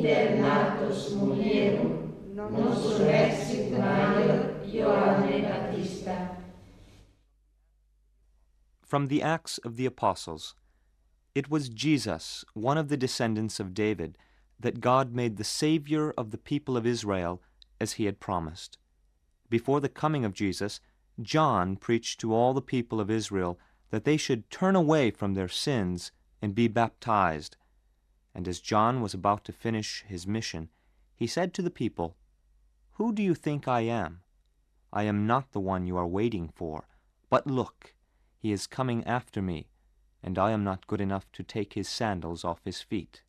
iter natos mulierum, non surrexit maior Ioanne Baptista. From the Acts of the Apostles. It was Jesus, one of the descendants of David, that God made the Savior of the people of Israel, as he had promised. Before the coming of Jesus, John preached to all the people of Israel that they should turn away from their sins and be baptized. And as John was about to finish his mission, he said to the people, "Who do you think I am? I am not the one you are waiting for, but look, he is coming after me, and I am not good enough to take his sandals off his feet."